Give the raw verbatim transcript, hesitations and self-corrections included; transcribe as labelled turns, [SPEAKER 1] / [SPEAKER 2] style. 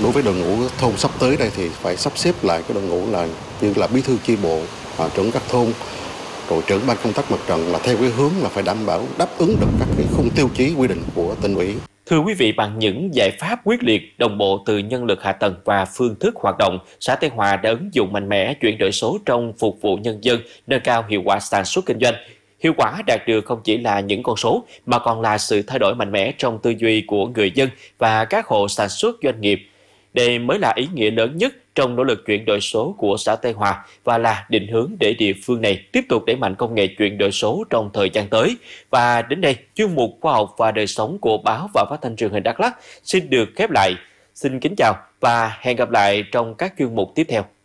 [SPEAKER 1] đối với đội ngũ thôn sắp tới đây thì phải sắp xếp lại cái đội ngũ là như là bí thư chi bộ, à, trưởng các thôn, rồi trưởng ban công tác mặt trận là theo cái hướng là phải đảm bảo đáp ứng được các cái khung tiêu chí quy định của tỉnh ủy.
[SPEAKER 2] Thưa quý vị, bằng những giải pháp quyết liệt, đồng bộ từ nhân lực hạ tầng và phương thức hoạt động, xã Tây Hòa đã ứng dụng mạnh mẽ chuyển đổi số trong phục vụ nhân dân, nâng cao hiệu quả sản xuất kinh doanh. Hiệu quả đạt được không chỉ là những con số, mà còn là sự thay đổi mạnh mẽ trong tư duy của người dân và các hộ sản xuất doanh nghiệp. Đây mới là ý nghĩa lớn nhất trong nỗ lực chuyển đổi số của xã Tây Hòa và là định hướng để địa phương này tiếp tục đẩy mạnh công nghệ chuyển đổi số trong thời gian tới. Và đến đây, chuyên mục Khoa học và đời sống của báo và phát thanh truyền hình Đắk Lắk xin được khép lại. Xin kính chào và hẹn gặp lại trong các chuyên mục tiếp theo.